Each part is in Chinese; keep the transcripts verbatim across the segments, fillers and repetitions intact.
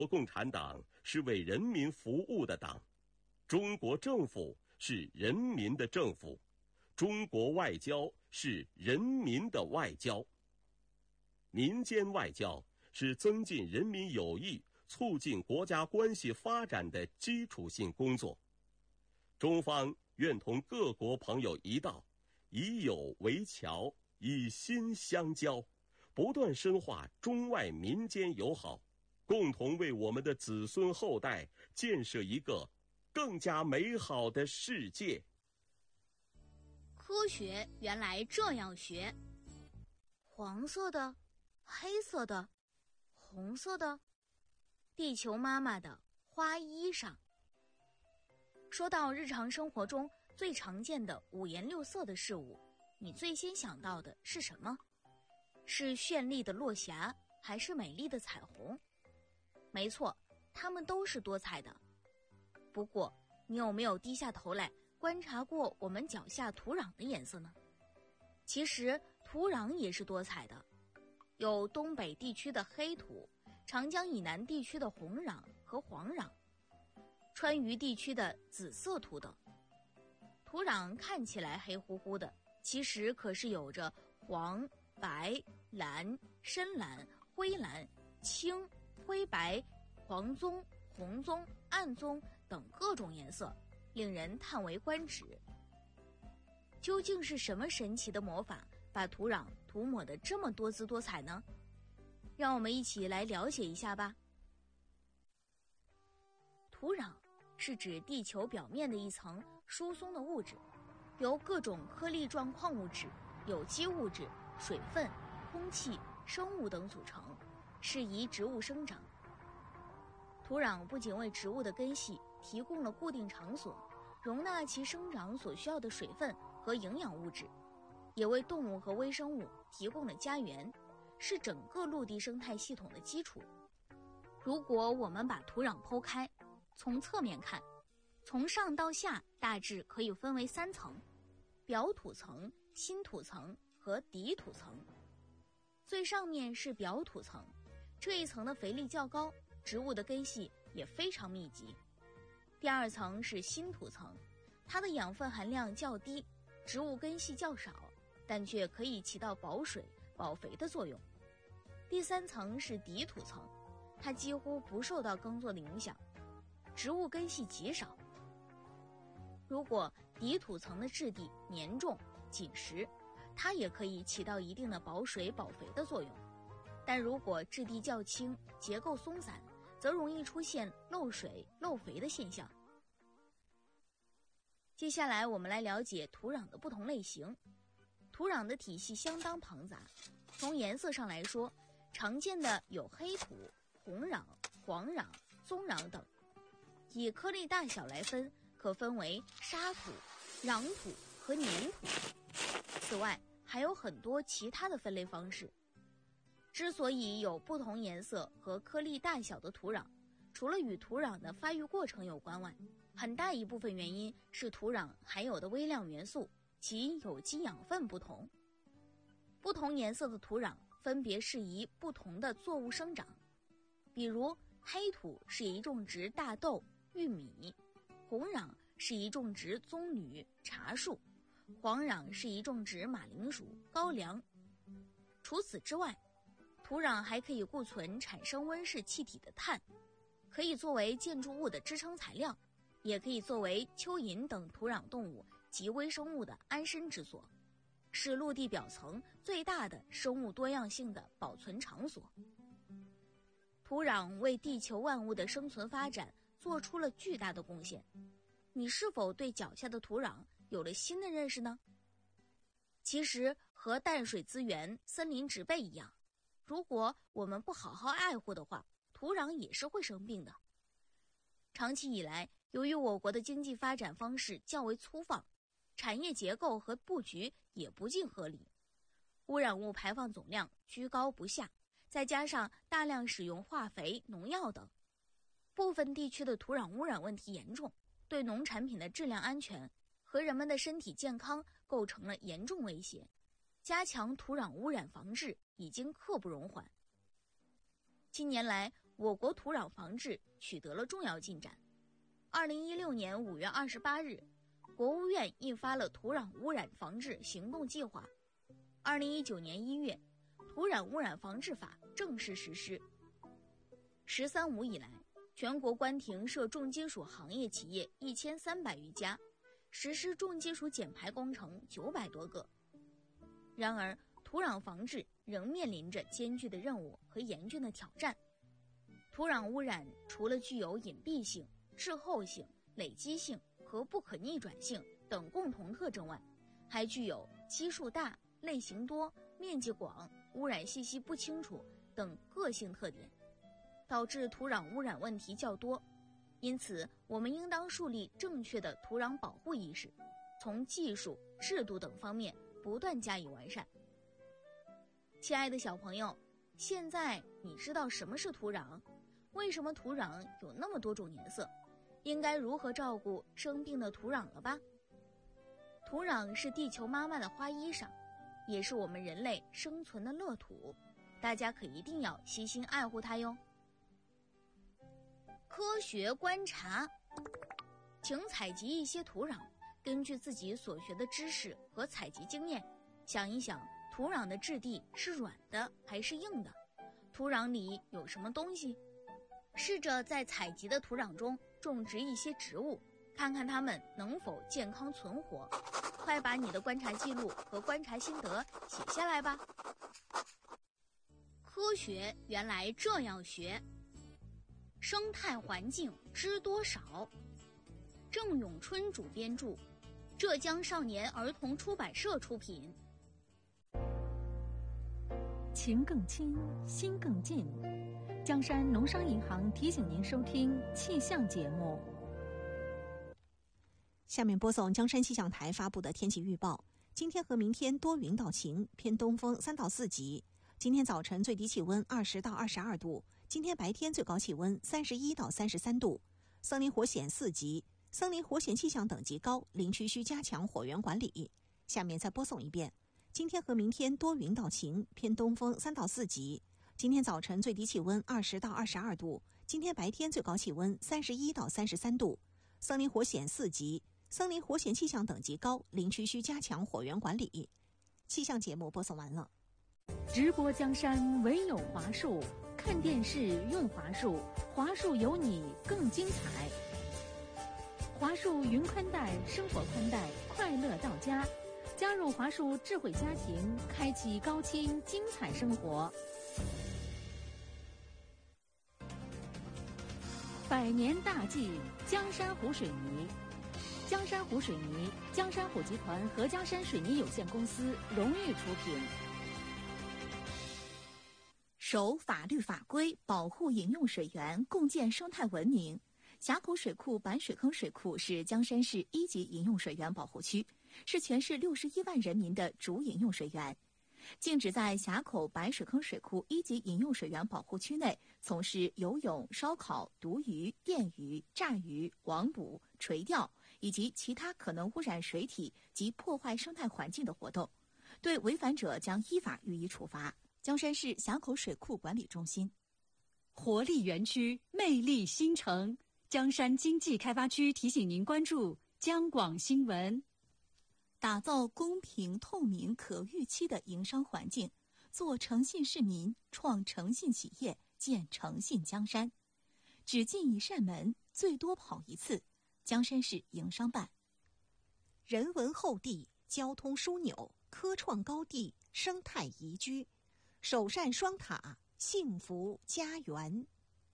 国共产党是为人民服务的党，中国政府是人民的政府，中国外交是人民的外交。民间外交是增进人民友谊、促进国家关系发展的基础性工作。中方愿同各国朋友一道，以友为桥，以心相交，不断深化中外民间友好，共同为我们的子孙后代建设一个更加美好的世界。 科学原来这样学。黄色的，黑色的，红色的，地球妈妈的花衣裳。说到日常生活中最常见的五颜六色的事物，你最先想到的是什么？是绚丽的落霞，还是美丽的彩虹？没错，它们都是多彩的。不过，你有没有低下头来观察过我们脚下土壤的颜色呢？其实，土壤也是多彩的，有东北地区的黑土，长江以南地区的红壤和黄壤，川渝地区的紫色土等。土壤看起来黑乎乎的，其实可是有着黄、白、蓝、深蓝、灰蓝、青、灰白、黄棕、红棕、暗棕等各种颜色，令人叹为观止。究竟是什么神奇的魔法，把土壤涂抹得这么多姿多彩呢？让我们一起来了解一下吧。土壤是指地球表面的一层疏松的物质，由各种颗粒状矿物质、有机物质、水分、空气、生物等组成，适宜植物生长。土壤不仅为植物的根系提供了固定场所，容纳其生长所需要的水分和营养物质，也为动物和微生物提供了家园，是整个陆地生态系统的基础。如果我们把土壤剖开，从侧面看，从上到下大致可以分为三层：表土层、心土层和底土层。最上面是表土层，这一层的肥力较高，植物的根系也非常密集。第二层是心土层，它的养分含量较低，植物根系较少，但却可以起到保水、保肥的作用。第三层是底土层，它几乎不受到耕作的影响，植物根系极少。如果底土层的质地黏重、紧实，它也可以起到一定的保水、保肥的作用。但如果质地较轻、结构松散，则容易出现漏水、漏肥的现象。接下来我们来了解土壤的不同类型。土壤的体系相当庞杂，从颜色上来说，常见的有黑土、红壤、黄壤、棕壤等。以颗粒大小来分，可分为沙土、壤土和粘土。此外，还有很多其他的分类方式。之所以有不同颜色和颗粒大小的土壤，除了与土壤的发育过程有关外，很大一部分原因是土壤含有的微量元素及有机养分不同。不同颜色的土壤分别适宜不同的作物生长，比如黑土适宜种植大豆、玉米，红壤适宜种植棕榈、茶树，黄壤适宜种植马铃薯、高粱。除此之外，土壤还可以固存产生温室气体的碳，可以作为建筑物的支撑材料，也可以作为蚯蚓等土壤动物及微生物的安身之所，是陆地表层最大的生物多样性的保存场所。土壤为地球万物的生存发展做出了巨大的贡献。你是否对脚下的土壤有了新的认识呢？其实和淡水资源、森林植被一样，如果我们不好好爱护的话，土壤也是会生病的。长期以来，由于我国的经济发展方式较为粗放，产业结构和布局也不尽合理，污染物排放总量居高不下，再加上大量使用化肥、农药等，部分地区的土壤污染问题严重，对农产品的质量安全和人们的身体健康构成了严重威胁。加强土壤污染防治已经刻不容缓。近年来， 我国土壤防治取得了重要进展。二零一六年五月二十八日，国务院印发了《土壤污染防治行动计划》。二零一九年一月，《土壤污染防治法》正式实施。“十三五”以来，全国关停涉重金属行业企业一千三百余家，实施重金属减排工程九百多个。然而，土壤防治仍面临着艰巨的任务和严峻的挑战。土壤污染除了具有隐蔽性、滞后性、累积性和不可逆转性等共同特征外，还具有基数大、类型多、面积广、污染信息不清楚等个性特点，导致土壤污染问题较多。因此，我们应当树立正确的土壤保护意识，从技术、制度等方面不断加以完善。亲爱的小朋友，现在你知道什么是土壤？为什么土壤有那么多种颜色？应该如何照顾生病的土壤了吧？土壤是地球妈妈的花衣裳，也是我们人类生存的乐土，大家可一定要悉心爱护它哟。科学观察，请采集一些土壤，根据自己所学的知识和采集经验，想一想土壤的质地是软的还是硬的，土壤里有什么东西。试着在采集的土壤中种植一些植物，看看它们能否健康存活。快把你的观察记录和观察心得写下来吧。科学原来这样学，生态环境知多少？郑永春主编著，浙江少年儿童出版社出品。 情更亲，心更近。江山农商银行提醒您收听气象节目。 下面播送江山气象台发布的天气预报。今天和明天多云到晴，偏东风三到四级。今天早晨最低气温二十到二十二度，今天白天最高气温三十一到三十三度。森林火险四级，森林火险气象等级高，林区需加强火源管理。下面再播送一遍。今天和明天多云到晴，偏东风三到四级。今天早晨最低气温二十到二十二度，今天白天最高气温三十一到三十三度。森林火险四级，森林火险气象等级高，林区需加强火源管理。气象节目播送完了。 直播江山唯有华数，看电视用华数，华数有你更精彩。华数云宽带，生活宽带，快乐到家。加入华数智慧家庭，开启高清精彩生活。百年大计，江山湖水泥。江山湖水泥，江山湖集团和江山水泥有限公司荣誉出品。 守法律法规，保护饮用水源，共建生态文明。峡口水库板水坑水库是江山市一级饮用水源保护区，是全市六十一万人民的主饮用水源。禁止在峡口板水坑水库一级饮用水源保护区内从事游泳、烧烤、毒鱼、电鱼、炸鱼、网捕、垂钓以及其他可能污染水体及破坏生态环境的活动，对违反者将依法予以处罚。江山市峡口水库管理中心。 活力园区，魅力新城，江山经济开发区提醒您关注江广新闻。 打造公平、透明、可预期的营商环境，做诚信市民，创诚信企业，建诚信江山。只进一扇门，最多跑一次。江山市营商办。 人文厚地，交通枢纽，科创高地，生态宜居，首善双塔，幸福家园。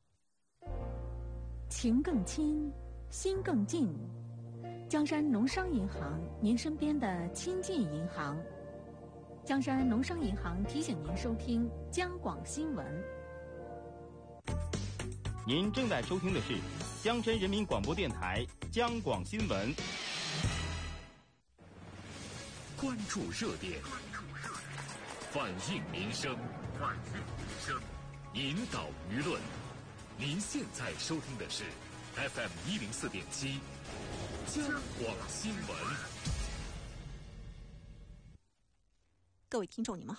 情更亲，心更近。江山农商银行，您身边的亲近银行。江山农商银行提醒您收听江广新闻。 您正在收听的是江山人民广播电台江广新闻。 关注热点，反映民生，反映民生，引导舆论。您现在收听的是 F M 一零四点七。江广新闻。 各位听众，你们好，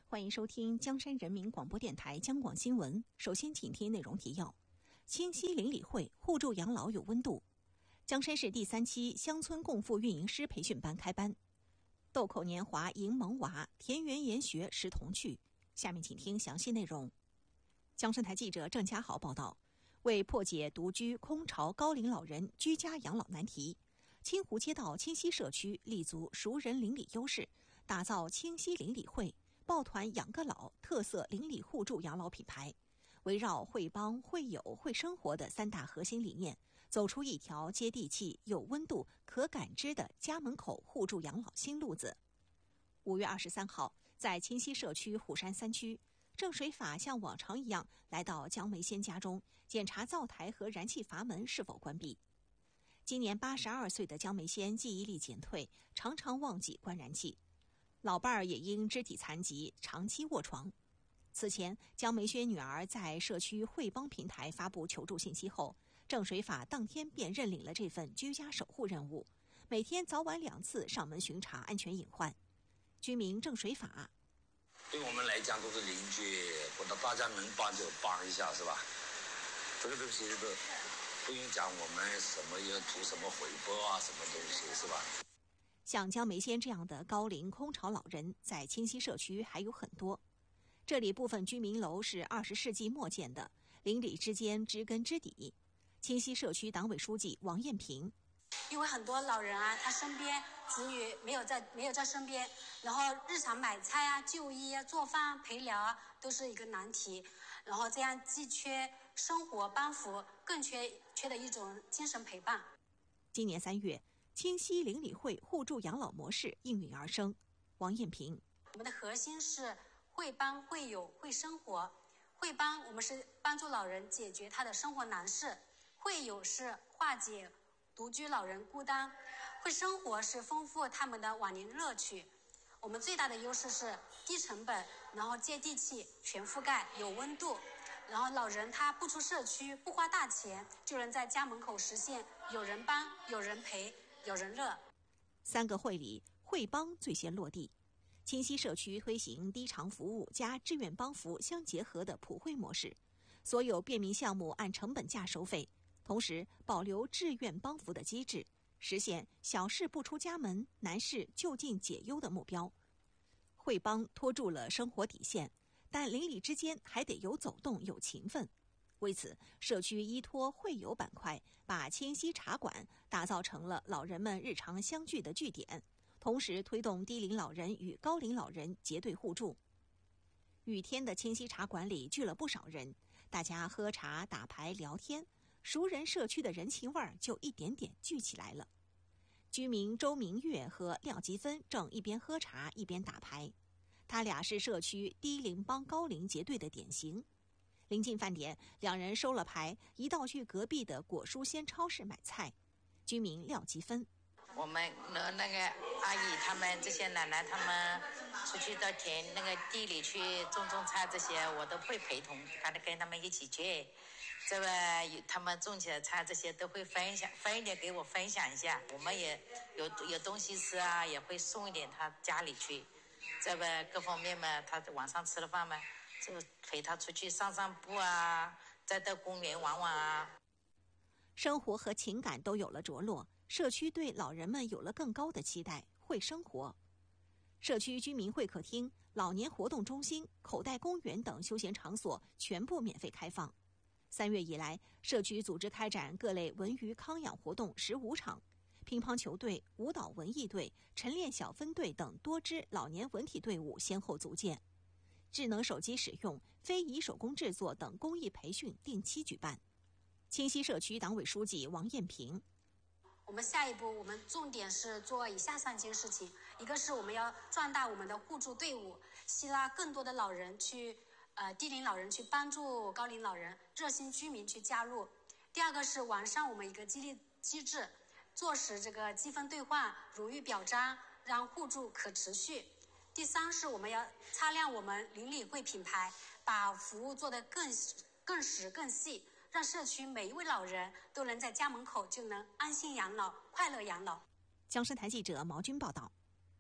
欢迎收听江山人民广播电台江广新闻。首先请听内容提要：清溪邻里会互助养老有温度。江山市第三期乡村共付运营师培训班开班。豆蔻年华迎萌娃，田园研学识童趣。下面请听详细内容。江山台记者郑家豪报道，为破解独居空巢高龄老人居家养老难题，清湖街道清溪社区立足熟人邻里优势，打造清溪邻里会抱团养个老特色邻里互助养老品牌，围绕会帮、会友、会生活的三大核心理念，走出一条接地气、有温度、可感知的家门口互助养老新路子。五月二十三号，在清溪社区虎山三区，郑水法像往常一样来到江梅仙家中，检查灶台和燃气阀门是否关闭。今年八十二岁的江梅仙记忆力减退，常常忘记关燃气。老伴儿也因肢体残疾长期卧床。此前，江梅轩女儿在社区会帮平台发布求助信息后，郑水法当天便认领了这份居家守护任务，每天早晚两次上门巡查安全隐患。居民郑水法： 对我们来讲都是邻居，或者大家能帮就帮一下，是吧？这个东西都不用讲我们什么要图什么回报啊，什么东西，是吧？ 像江梅仙这样的高龄空巢老人，在清溪社区还有很多。这里部分居民楼是二十世纪末建的，邻里之间知根知底。清溪社区党委书记王艳平： 因为很多老人啊，他身边子女没有在没有在身边，然后日常买菜啊、就医啊、做饭、陪聊啊，都是一个难题。然后这样既缺生活帮扶，更缺缺的一种精神陪伴。 今年三月，清溪邻里会互助养老模式应运而生。王艳平： 我们的核心是会帮、会友、会生活。会帮我们是帮助老人解决他的生活难事，会友是化解独居老人孤单，会生活是丰富他们的晚年乐趣。我们最大的优势是低成本，然后接地气、全覆盖、有温度。然后老人他不出社区，不花大钱，就能在家门口实现有人帮、有人陪、有人乐。 三个会里，会帮最先落地。清溪社区推行低偿服务加志愿帮扶相结合的普惠模式，所有便民项目按成本价收费，同时保留志愿帮扶的机制，实现小事不出家门，难事就近解忧的目标。会帮拖住了生活底线，但邻里之间还得有走动、有情分。为此，社区依托会友板块，把清溪茶馆打造成了老人们日常相聚的据点，同时推动低龄老人与高龄老人结对互助。雨天的清溪茶馆里聚了不少人，大家喝茶、打牌、聊天，熟人社区的人情味儿就一点点聚起来了。居民周明月和廖吉芬正一边喝茶一边打牌，他俩是社区低龄帮高龄结对的典型。临近饭点，两人收了牌，一道去隔壁的果蔬鲜超市买菜。居民廖吉芬： 我们那那个阿姨他们这些奶奶他们出去到田那个地里去种种菜，这些我都会陪同，还得跟他们一起去。这个他们种起来菜这些都会分享，分一点给我分享一下。我们也有有东西吃啊，也会送一点他家里去。这个各方面嘛，他晚上吃了饭嘛，就陪他出去上上步啊，再到公园玩玩啊。 生活和情感都有了着落，社区对老人们有了更高的期待，会生活。社区居民会客厅、老年活动中心、口袋公园等休闲场所全部免费开放。三月以来，社区组织开展各类文娱康养活动十五场，乒乓球队、舞蹈文艺队、晨练小分队等多支老年文体队伍先后组建。智能手机使用、非遗手工制作等公益培训定期举办。清溪社区党委书记王艳平： 我们下一步，我们重点是做以下三件事情：一个是我们要壮大我们的互助队伍，吸纳更多的老人去，呃，低龄老人去帮助高龄老人，热心居民去加入；第二个是完善我们一个激励机制，落实这个积分兑换、荣誉表彰，让互助可持续；第三是我们要擦亮我们邻里会品牌，把服务做得更更实更细。让社区每一位老人都能在家门口就能安心养老、快乐养老。 江山台记者毛军报道。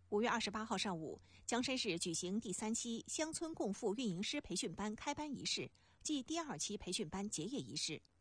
五月二十八号上午，江山市举行第三期乡村共富运营师培训班开班仪式暨第二期培训班结业仪式。